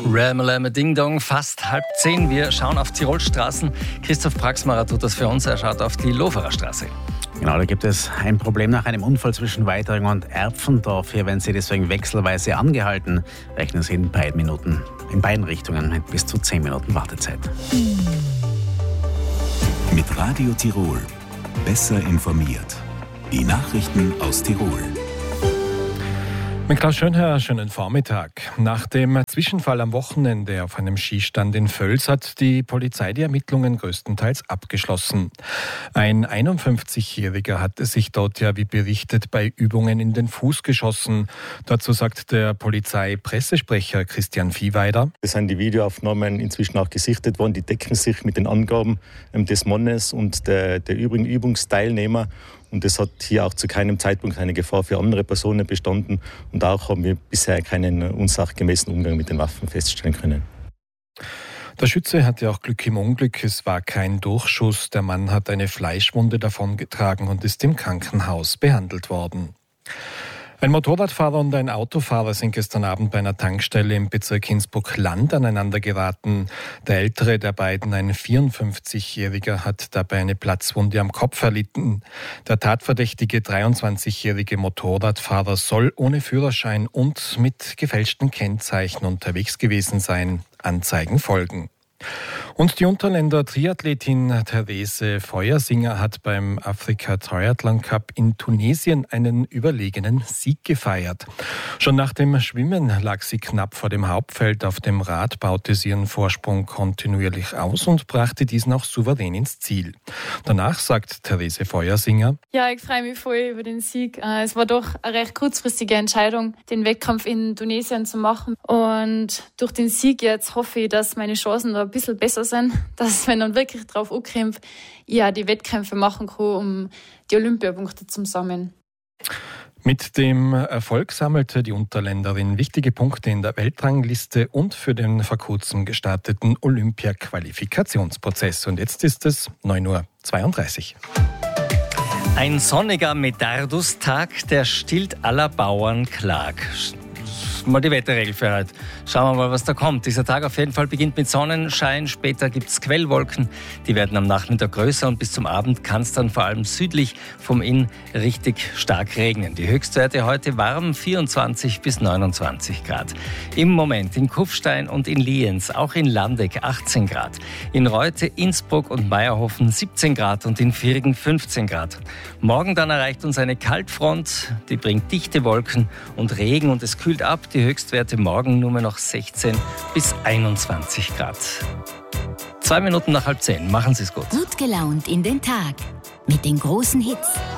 Rämelame Ding Dong, fast 9:30. Wir schauen auf Tirolstraßen. Christoph Praxmacher tut das für uns. Er schaut auf die Loferer Straße. Genau, da gibt es ein Problem nach einem Unfall zwischen Weitering und Erpfendorf. Hier werden Sie deswegen wechselweise angehalten. Rechnen Sie in beiden Richtungen mit bis zu 10 Minuten Wartezeit. Mit Radio Tirol. Besser informiert. Die Nachrichten aus Tirol. Mit Klaus Schönherr, schönen Vormittag. Nach dem Zwischenfall am Wochenende auf einem Skistand in Völs hat die Polizei die Ermittlungen größtenteils abgeschlossen. Ein 51-Jähriger hatte sich dort ja, wie berichtet, bei Übungen in den Fuß geschossen. Dazu sagt der Polizeipressesprecher Christian Viehweider: Es sind die Videoaufnahmen inzwischen auch gesichtet worden. Die decken sich mit den Angaben des Mannes und der übrigen Übungsteilnehmer. Und es hat hier auch zu keinem Zeitpunkt eine Gefahr für andere Personen bestanden. Und auch haben wir bisher keinen unsachgemäßen Umgang mit den Waffen feststellen können. Der Schütze hatte auch Glück im Unglück. Es war kein Durchschuss. Der Mann hat eine Fleischwunde davongetragen und ist im Krankenhaus behandelt worden. Ein Motorradfahrer und ein Autofahrer sind gestern Abend bei einer Tankstelle im Bezirk Innsbruck-Land aneinander geraten. Der ältere der beiden, ein 54-Jähriger, hat dabei eine Platzwunde am Kopf erlitten. Der tatverdächtige 23-jährige Motorradfahrer soll ohne Führerschein und mit gefälschten Kennzeichen unterwegs gewesen sein. Anzeigen folgen. Und die Unterländer Triathletin Therese Feuersinger hat beim Afrika Triathlon Cup in Tunesien einen überlegenen Sieg gefeiert. Schon nach dem Schwimmen lag sie knapp vor dem Hauptfeld. Auf dem Rad baute sie ihren Vorsprung kontinuierlich aus und brachte diesen auch souverän ins Ziel. Danach sagt Therese Feuersinger: Ja, ich freue mich voll über den Sieg. Es war doch eine recht kurzfristige Entscheidung, den Wettkampf in Tunesien zu machen. Und durch den Sieg jetzt hoffe ich, dass meine Chancen da ein bisschen besser sind, dass, wenn dann wirklich drauf ankommt, ich auch die Wettkämpfe machen kann, um die Olympiapunkte zu sammeln. Mit dem Erfolg sammelte die Unterländerin wichtige Punkte in der Weltrangliste und für den vor kurzem gestarteten Olympia-Qualifikationsprozess. Und jetzt ist es 9:32 Uhr. Ein sonniger Medardus-Tag, der stillt aller Bauern Klag. Mal die Wetterregel für heute. Schauen wir mal, was da kommt. Dieser Tag auf jeden Fall beginnt mit Sonnenschein. Später gibt es Quellwolken. Die werden am Nachmittag größer und bis zum Abend kann es dann vor allem südlich vom Inn richtig stark regnen. Die Höchstwerte heute warm, 24 bis 29 Grad. Im Moment in Kufstein und in Lienz, auch in Landeck 18 Grad. In Reute, Innsbruck und Meierhofen 17 Grad und in Virgen 15 Grad. Morgen dann erreicht uns eine Kaltfront. Die bringt dichte Wolken und Regen und es kühlt ab. Die Höchstwerte morgen nur mehr noch 16 bis 21 Grad. 2 Minuten nach 9:30. Machen Sie es gut. Gut gelaunt in den Tag mit den großen Hits.